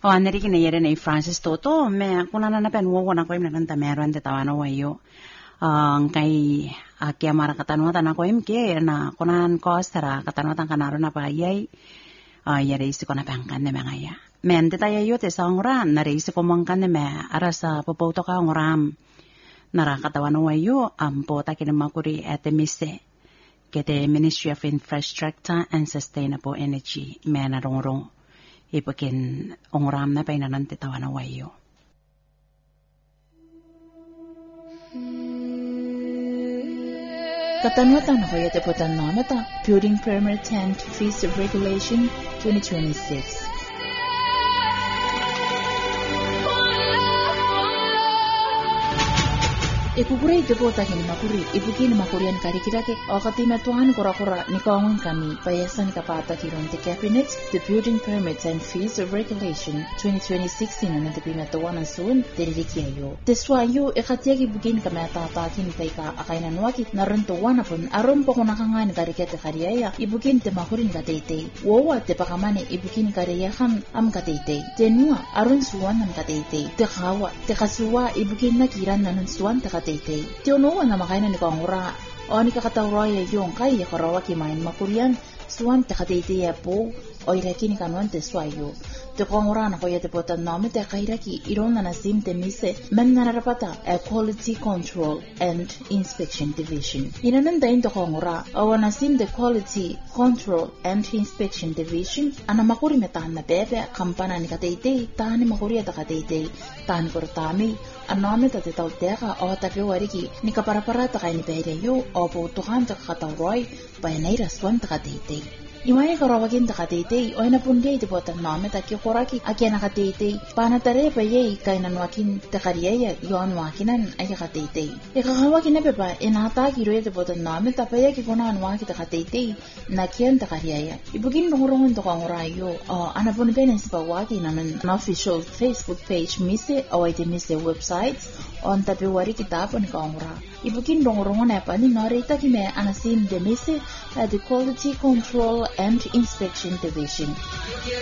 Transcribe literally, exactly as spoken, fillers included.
O aneri ki ne yere nei Francis Toto me kuna na pen wo na ko im na ta meron te tawano wayo. Ang kay aki amara katanwa na ko im ke na kunan kostara katanwa tan kanaro na pa yai. Ah yere isi ko na pangkan ne mangaya. Men te tayo yo te sanguran na reisi ko mangkan ne me arasa popoto ka ngoram. Nara katawan wayo ampo ta kinamakuri at mise. Kete Ministry of Infrastructure and Sustainable Energy mena rongrong ipakin ongram na painanan te tawana wayo. Katanwatan na hoya te potan namata Building Permit and Fees Regulation twenty twenty-six. Ikukure ito takin makuri ibukin makurian karikirake o katimatuhan kura-kura ni kawangan kami payasan kapata kiron te cabinet the Building Permits and Fees Regulation twenty twenty-six na natipinatuan ang suun dirikiayo. Teswayo ikatiag ibukin kami atatakin kay ka akainan wakit naruntuan apon aron po kunakangan karikete kariyaya ibukin te makurin katete. Wawa te pakamane ibukin kariyakan am katete. Tenua aron suwan am katete. Te kawa te kasuwa ibukin nakiran nanon suwan te katete. Tiono na makainan ni kangura o ni kakatawraya yung kaya karawa kimain makurian suwan te katete ya po o iraki ni kanuan te swayo. Te kangura na kaya te potan name te kairaki iron na nasim te mise men narapata a Quality Control and Inspection Division. Inanandain te kangura o nasim the Quality Control and Inspection Division ana makuri metahan na bebe kampana ni katete tahan ni makuri at katete tahan kortami anome ta te tauteka o ta wariki ni kaparapara ta kay ni pereyo o putuhan ta kakatawroy bayanay raswan ta katete. Imaya karawagin ta katete o inapundi ti potan nome ta kikuraki akya na katete panatare pa yay kay nanwakin ta kariyaya yon wakinan ay katete. Ikakawakin na pepa inata kiroy ti potan nome ta paya kikunan waki ta katete na kiyan ta kariyaya. Ibugin nungurungun to kangurayo o anapun penes pa waki naman an official Facebook page mise o iti mise websites on tapiwari kitapon kangura. Ibugin nungurungun na pa ni norita kime anasim de mise at the Quality Control and Inspection Division.